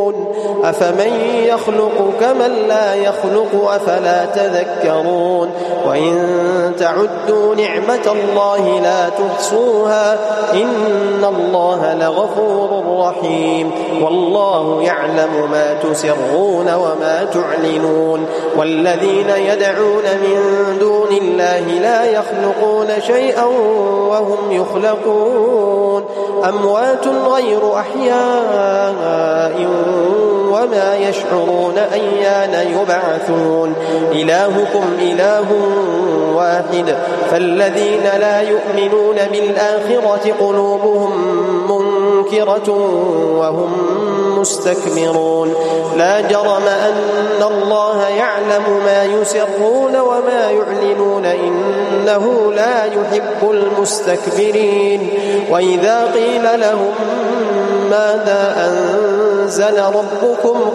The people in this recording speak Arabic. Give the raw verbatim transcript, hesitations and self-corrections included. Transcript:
أفمن يخلق كمن لا يخلق أفلا تذكرون وإن تعدوا نعمة الله لا تحصوها إن الله لغفور رحيم والله يعلم ما تسرون وما تعلنون والذين يدعون من دون الله لا يخلقون شيئا وهم يخلقون أموات غير أحياء وما يشعرون أيان يبعثون إلهكم إله واحد فالذين لا يؤمنون بالآخرة قلوبهم منكرة وهم مستكبرون لا جرم أن الله يعلم ما يسرون وما يعلنون إنه لا يحب المستكبرين وإذا قيل لهم ماذا أنزل ربكم